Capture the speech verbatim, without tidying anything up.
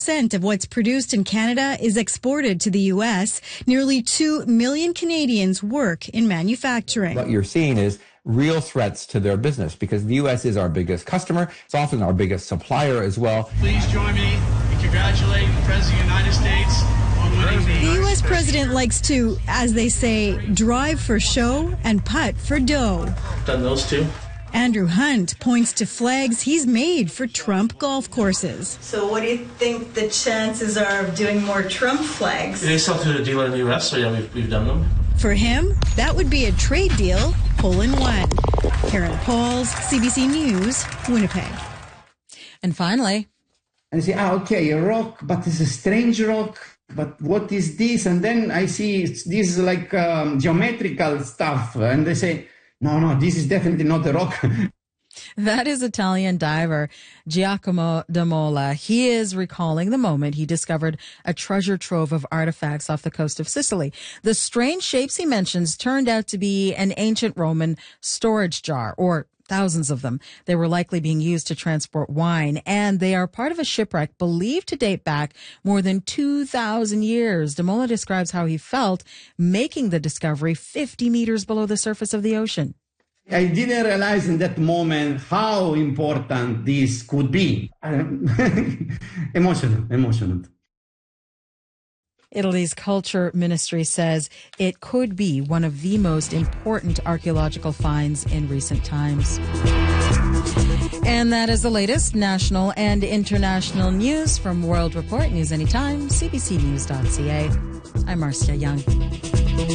percent of what's produced in Canada is exported to the U S. Nearly two million Canadians work in manufacturing. What you're seeing is real threats to their business because the U S is our biggest customer. It's often our biggest supplier as well. Please join me in congratulating the President of the United States on winning the... The U S president likes to, as they say, drive for show and putt for dough. Done those two. Andrew Hunt points to flags he's made for Trump golf courses. So what do you think the chances are of doing more Trump flags? They sell to the dealer in the U S, so yeah, we've, we've done them. For him, that would be a trade deal, hole in one. Karen Pauls, C B C News, Winnipeg. And finally... And I say, ah, okay, a rock, but it's a strange rock. But what is this? And then I see it's, this is like um, geometrical stuff. And they say... No, no, this is definitely not a rock. That is Italian diver Giacomo da Mola. He is recalling the moment he discovered a treasure trove of artifacts off the coast of Sicily. The strange shapes he mentions turned out to be an ancient Roman storage jar, or thousands of them. They were likely being used to transport wine, and they are part of a shipwreck believed to date back more than two thousand years. Da Mola describes how he felt making the discovery fifty meters below the surface of the ocean. I didn't realize in that moment how important this could be. emotional, emotional. Italy's culture ministry says it could be one of the most important archaeological finds in recent times. And that is the latest national and international news from World Report. News anytime, c b c news dot c a. I'm Marcia Young.